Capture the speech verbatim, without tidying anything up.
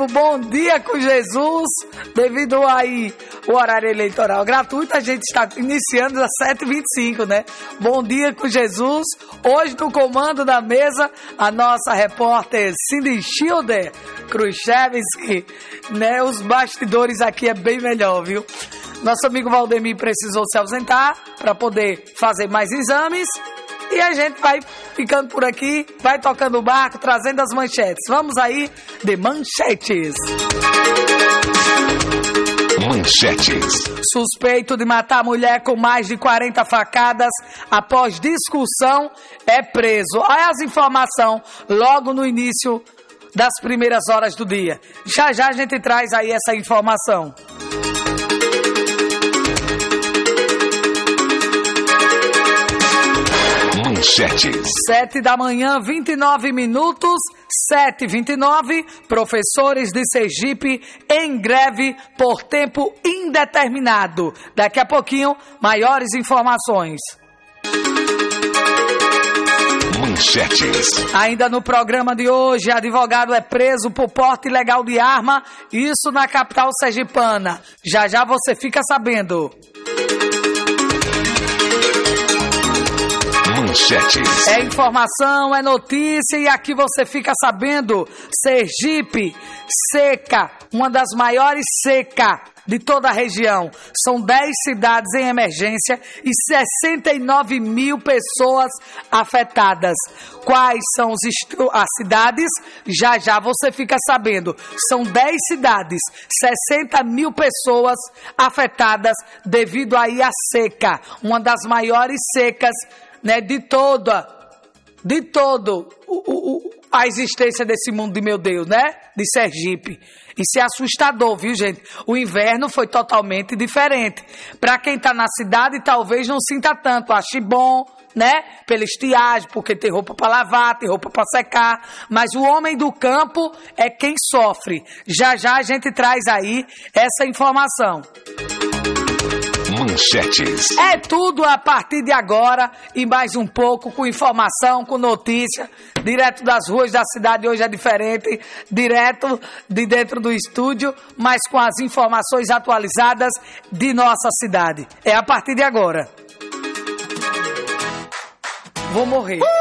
tempo, bom dia com Jesus, devido aí o horário eleitoral gratuito, a gente está iniciando às sete e vinte e cinco, né? Bom dia com Jesus, hoje no comando da mesa, a nossa repórter Cindy Schilder Khrushchevsky, né? Os bastidores aqui é bem melhor, viu? Nosso amigo Valdemir precisou se ausentar para poder fazer mais exames. E a gente vai ficando por aqui, vai tocando o barco, trazendo as manchetes. Vamos aí de manchetes. Manchetes. Suspeito de matar mulher com mais de quarenta facadas após discussão é preso. Olha as informações logo no início das primeiras horas do dia. Já já a gente traz aí essa informação. Manchetes. Sete da manhã, vinte e nove minutos, sete e vinte e nove, professores de Sergipe em greve por tempo indeterminado. Daqui a pouquinho, maiores informações. Manchetes. Ainda no programa de hoje, advogado é preso por porte ilegal de arma, isso na capital sergipana. Já já você fica sabendo. Manchetes. É informação, é notícia e aqui você fica sabendo. Sergipe, seca, uma das maiores secas de toda a região. São dez cidades em emergência e sessenta e nove mil pessoas afetadas. Quais são os as cidades? Já já você fica sabendo. São dez cidades, sessenta mil pessoas afetadas devido aí à seca. Uma das maiores secas, né, de toda, de todo o, o, a existência desse mundo de meu Deus, né, de Sergipe. Isso é assustador, viu, gente? O inverno foi totalmente diferente. Para quem está na cidade, talvez não sinta tanto, ache bom, né, pela estiagem, porque tem roupa para lavar, tem roupa para secar, mas o homem do campo é quem sofre. Já já a gente traz aí essa informação. Manchetes. É tudo a partir de agora e mais um pouco com informação, com notícia, direto das ruas da cidade. Hoje é diferente, direto de dentro do estúdio, mas com as informações atualizadas de nossa cidade. É a partir de agora. Vou morrer.